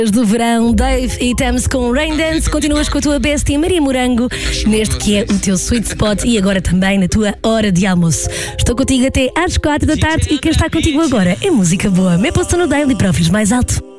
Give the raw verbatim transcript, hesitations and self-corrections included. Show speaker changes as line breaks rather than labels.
Do verão, Dave e Thames com Rain Dance. Continuas com a tua bestia Maria Morango, neste que é o teu sweet spot e agora também na tua hora de almoço. Estou contigo até às quatro da tarde e quem está contigo agora é música boa. Me posto no Daily para ouvires mais alto.